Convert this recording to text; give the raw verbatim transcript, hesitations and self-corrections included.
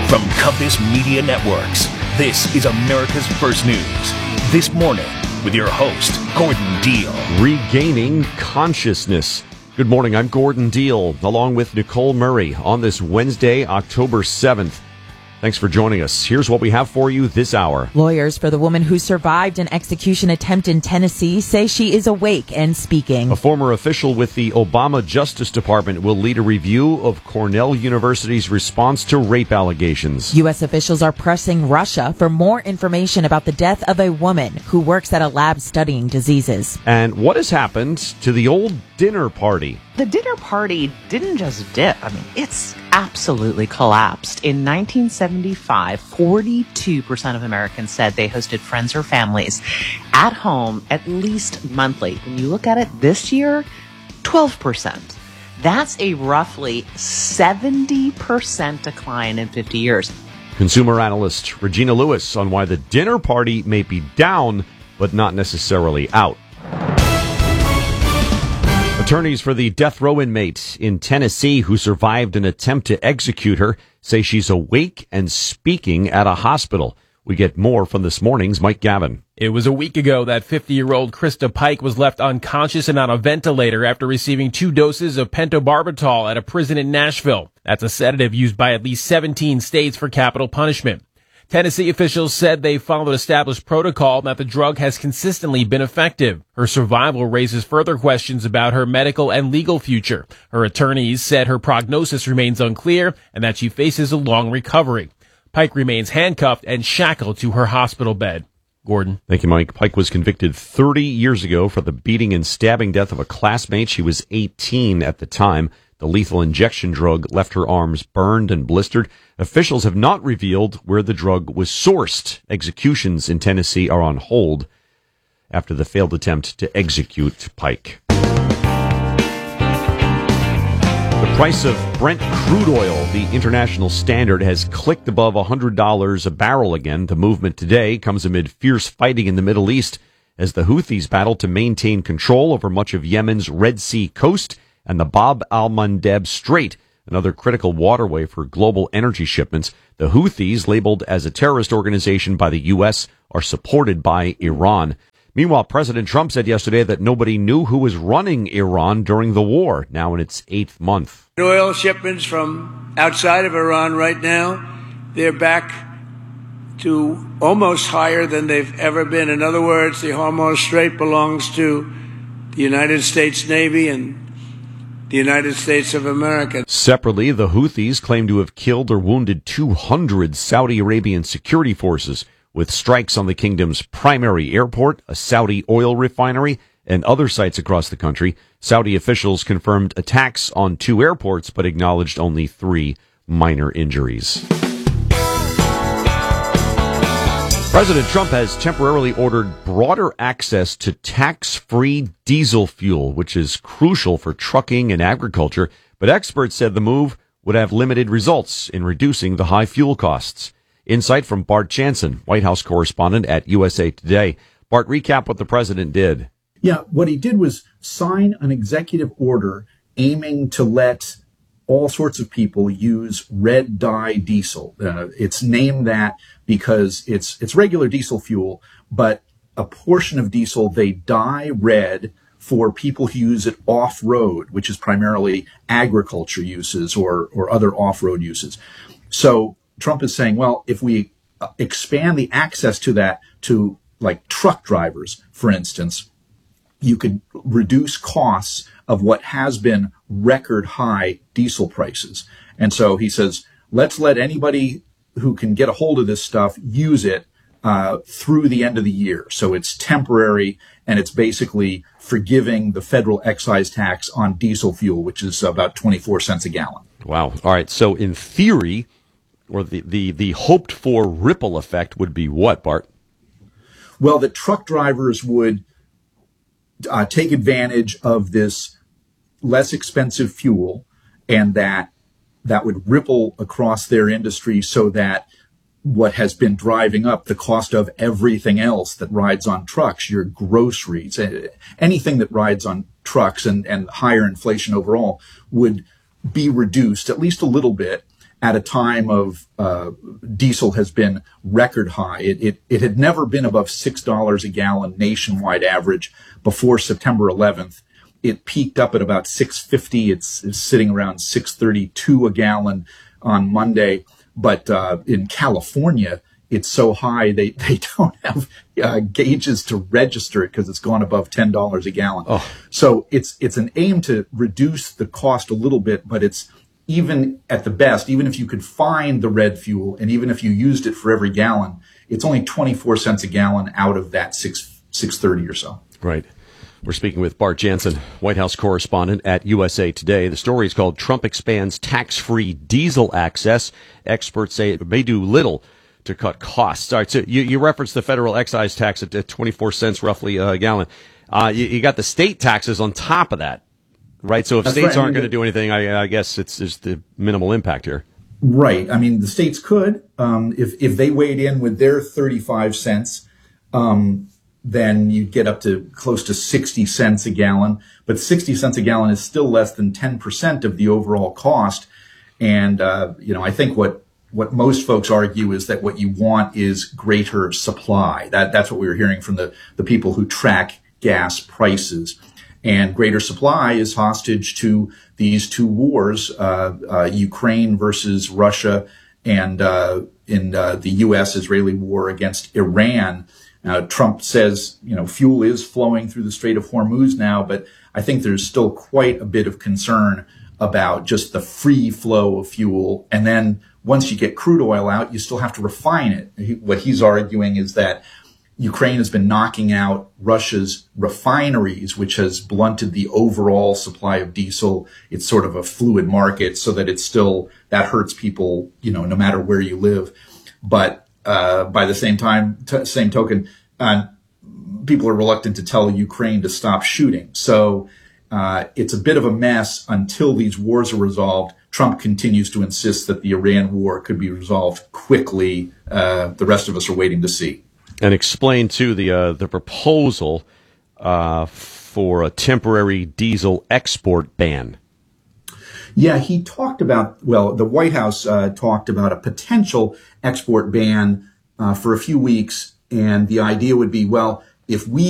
From Compass Media Networks, this is America's First News. This morning, with your host, Gordon Deal. Regaining consciousness. Good morning, I'm Gordon Deal, along with Nicole Murray, on this Wednesday, October seventh. Thanks for joining us. Here's what we have for you this hour. Lawyers for the woman who survived an execution attempt in Tennessee say she is awake and speaking. A former official with the Obama Justice Department will lead a review of Cornell University's response to rape allegations. U S officials are pressing Russia for more information about the death of a woman who works at a lab studying diseases. And what has happened to the old dinner party? The dinner party didn't just dip. I mean, it's absolutely collapsed. In nineteen seventy-five, forty-two percent of Americans said they hosted friends or families at home at least monthly. When you look at it this year, twelve percent. That's a roughly seventy percent decline in fifty years. Consumer analyst Regina Lewis on why the dinner party may be down, but not necessarily out. Attorneys for the death row inmate in Tennessee who survived an attempt to execute her say she's awake and speaking at a hospital. We get more from this morning's Mike Gavin. It was a week ago that fifty-year-old Krista Pike was left unconscious and on a ventilator after receiving two doses of pentobarbital at a prison in Nashville. That's a sedative used by at least seventeen states for capital punishment. Tennessee officials said they followed established protocol and that the drug has consistently been effective. Her survival raises further questions about her medical and legal future. Her attorneys said her prognosis remains unclear and that she faces a long recovery. Pike remains handcuffed and shackled to her hospital bed. Gordon. Thank you, Mike. Pike was convicted thirty years ago for the beating and stabbing death of a classmate. She was eighteen at the time. The lethal injection drug left her arms burned and blistered. Officials have not revealed where the drug was sourced. Executions in Tennessee are on hold after the failed attempt to execute Pike. The price of Brent crude oil, the international standard, has clicked above one hundred dollars a barrel again. The movement today comes amid fierce fighting in the Middle East as the Houthis battle to maintain control over much of Yemen's Red Sea coast and the Bab al-Mandeb Strait, another critical waterway for global energy shipments. The Houthis, labeled as a terrorist organization by the U S, are supported by Iran. Meanwhile, President Trump said yesterday that nobody knew who was running Iran during the war, now in its eighth month. Oil shipments from outside of Iran right now, they're back to almost higher than they've ever been. In other words, the Hormuz Strait belongs to the United States Navy and the United States of America. Separately, the Houthis claim to have killed or wounded two hundred Saudi Arabian security forces with strikes on the kingdom's primary airport, a Saudi oil refinery, and other sites across the country. Saudi officials confirmed attacks on two airports, but acknowledged only three minor injuries. President Trump has temporarily ordered broader access to tax-free diesel fuel, which is crucial for trucking and agriculture, but experts said the move would have limited results in reducing the high fuel costs. Insight from Bart Jansen, White House correspondent at U S A Today. Bart, recap what the president did. Yeah, what he did was sign an executive order aiming to let all sorts of people use red dye diesel. Uh, it's named that because it's it's regular diesel fuel, but a portion of diesel they dye red for people who use it off-road, which is primarily agriculture uses or or other off-road uses. So Trump is saying, well, if we expand the access to that to like truck drivers, for instance, you could reduce costs of what has been record high diesel prices. And so he says, let's let anybody who can get a hold of this stuff use it uh, through the end of the year. So it's temporary, and it's basically forgiving the federal excise tax on diesel fuel, which is about twenty-four cents a gallon. Wow. All right. So in theory, or the, the, the hoped for ripple effect would be what, Bart? Well, the truck drivers would uh, take advantage of this less expensive fuel, and that that would ripple across their industry so that what has been driving up the cost of everything else that rides on trucks, your groceries, anything that rides on trucks and, and higher inflation overall would be reduced at least a little bit. at a time of uh, diesel has been record high. It, it, it had never been above six dollars a gallon nationwide average before September eleventh. It peaked up at about six fifty. It's, it's sitting around six thirty-two a gallon on Monday. But uh, in California, it's so high they, they don't have uh, gauges to register it because it's gone above ten dollars a gallon. Oh. So it's it's an aim to reduce the cost a little bit, but it's even at the best, even if you could find the red fuel and even if you used it for every gallon, it's only twenty-four cents a gallon out of that six six thirty or so. Right. We're speaking with Bart Jansen, White House correspondent at U S A Today. The story is called Trump Expands Tax-Free Diesel Access. Experts say it may do little to cut costs. All right, so you, you referenced the federal excise tax at, at twenty-four cents roughly a gallon. Uh, you, you got the state taxes on top of that, right? So if That's states right. aren't going to do anything, I, I guess it's just the minimal impact here. Right. I mean, the states could, um, if, if they weighed in with their thirty-five cents, um, then you'd get up to close to sixty cents a gallon. But sixty cents a gallon is still less than ten percent of the overall cost. And, uh, you know, I think what, what most folks argue is that what you want is greater supply. That, that's what we were hearing from the, the people who track gas prices. And greater supply is hostage to these two wars, uh, uh, Ukraine versus Russia and, uh, in, uh, the U S-Israeli war against Iran. Uh, Trump says, you know, fuel is flowing through the Strait of Hormuz now, but I think there's still quite a bit of concern about just the free flow of fuel. And then once you get crude oil out, you still have to refine it. He, what he's arguing is that Ukraine has been knocking out Russia's refineries, which has blunted the overall supply of diesel. It's sort of a fluid market so that it's still, that hurts people, you know, no matter where you live. But Uh, by the same time, t- same token, uh, people are reluctant to tell Ukraine to stop shooting. So uh, it's a bit of a mess until these wars are resolved. Trump continues to insist that the Iran war could be resolved quickly. Uh, the rest of us are waiting to see. And explain too the uh, the proposal uh, for a temporary diesel export ban. Yeah, he talked about, well, the White House uh, talked about a potential export ban uh, for a few weeks. And the idea would be, well, if we